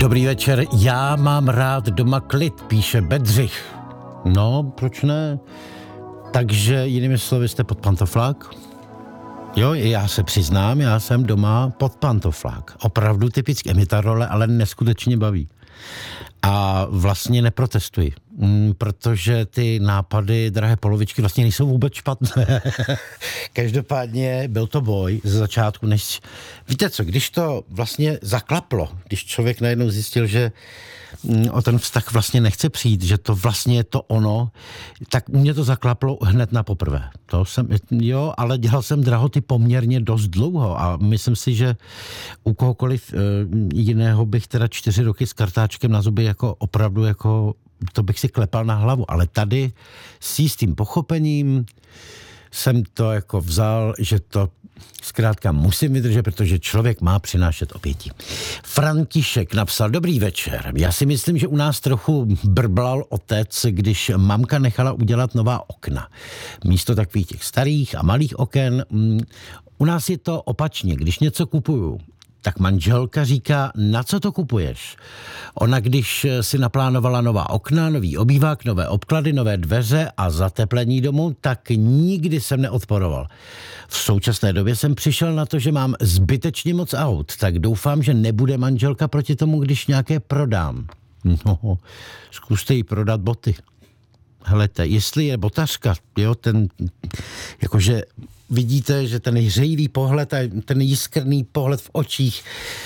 Dobrý večer, já mám rád doma klid, píše Bedřich. No, proč ne? Takže jinými slovy jste pod pantoflák? Jo, já se přiznám, já jsem doma pod pantoflák. Opravdu typicky, mě ta role ale neskutečně baví. A vlastně neprotestuji, protože ty nápady drahé polovičky vlastně nejsou vůbec špatné. Každopádně byl to boj ze začátku, než... Víte co, když to vlastně zaklaplo, když člověk najednou zjistil, že o ten vztah vlastně nechce přijít, že to vlastně je to ono, tak mě to zaklaplo hned na poprvé. Ale dělal jsem drahoty poměrně dost dlouho a myslím si, že u kohokoliv jiného bych teda 4 roky s kartáčkem na zuby jako opravdu jako to bych si klepal na hlavu, ale tady s jistým pochopením jsem to jako vzal, že to zkrátka musím vydržet, protože člověk má přinášet oběti. František napsal: Dobrý večer. Já si myslím, že u nás trochu brblal otec, když mamka nechala udělat nová okna. Místo takových těch starých a malých oken. U nás je to opačně. Když něco kupuju, tak manželka říká, na co to kupuješ? Ona, když si naplánovala nová okna, nový obývák, nové obklady, nové dveře a zateplení domu, tak nikdy jsem neodporoval. V současné době jsem přišel na to, že mám zbytečně moc aut, tak doufám, že nebude manželka proti tomu, když nějaké prodám. No, zkuste jí prodat boty. Helejte, jestli je botařka, jo, ten, jakože vidíte, že ten hřejivý pohled a ten jiskrný pohled v očích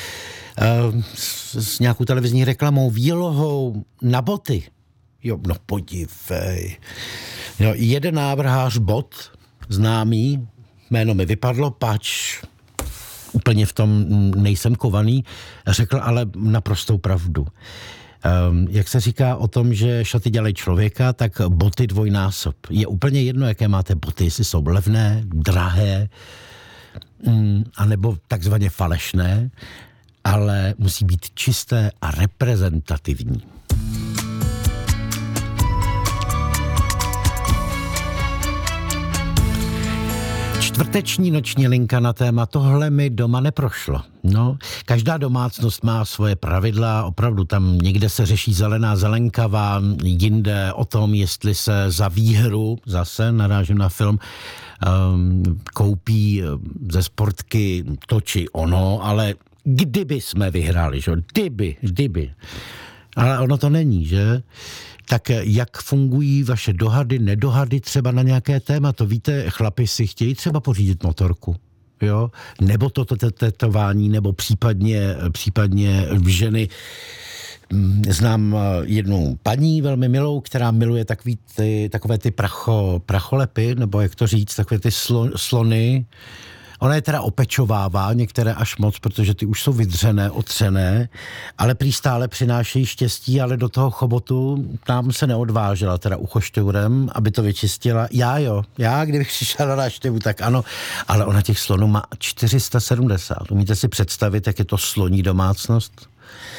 s nějakou televizní reklamou, výlohou na boty. Jo, no podívej. Jo, jeden návrhář bot, známý, jméno mi vypadlo, pač úplně v tom nejsem kovaný, řekl ale naprostou pravdu. Jak se říká o tom, že šaty dělají člověka, tak boty dvojnásob. Je úplně jedno, jaké máte boty, jestli jsou levné, drahé, anebo takzvaně falešné, ale musí být čisté a reprezentativní. Čtvrteční noční linka na téma tohle mi doma neprošlo. No, každá domácnost má svoje pravidla, opravdu tam někde se řeší zelená zelenkava, jinde o tom, jestli se za výhru, zase narážím na film, koupí ze sportky to či ono, ale kdyby jsme vyhráli, že? Kdyby. Ale ono to není, že? Tak jak fungují vaše dohady, nedohady třeba na nějaké téma? To víte, chlapi si chtějí třeba pořídit motorku, jo? Nebo toto tetování, nebo případně ženy. Znám jednu paní velmi milou, která miluje takové ty pracholepy, nebo jak to říct, takové ty slony. Ona je teda opečovává, některé až moc, protože ty už jsou vydřené, otřené, ale prý stále přinášejí štěstí, ale do toho chobotu tam se neodvážela, teda uchošťourem, aby to vyčistila. Já kdybych přišel na návštěvu, tak ano, ale ona těch slonů má 470. Umíte si představit, jak je to sloní domácnost?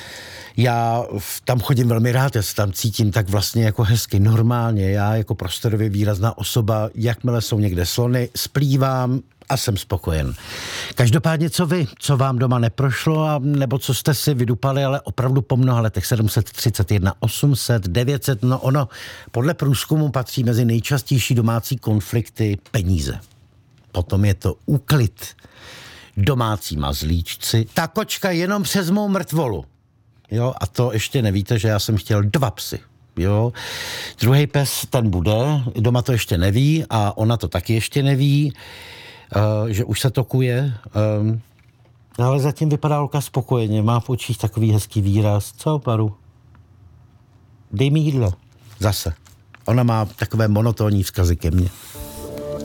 Já tam chodím velmi rád, já se tam cítím tak vlastně jako hezky, normálně. Já jako prostorově výrazná osoba, jakmile jsou někde slony, splývám a jsem spokojen. Každopádně, co vám doma neprošlo, a nebo co jste si vydupali, ale opravdu po mnoha letech, 731, 800, 900, no ono, podle průzkumu patří mezi nejčastější domácí konflikty peníze. Potom je to úklid, domácí mazlíčci, ta kočka jenom přes mou mrtvolu. Jo, a to ještě nevíte, že já jsem chtěl 2 psy. Jo, druhý pes, ten bude, doma to ještě neví a ona to taky ještě neví, že už se tokuje, ale zatím vypadá holka spokojeně, má v očích takový hezký výraz. Co, Paru? Dej mi jídlo. Zase. Ona má takové monotónní vzkazy ke mně.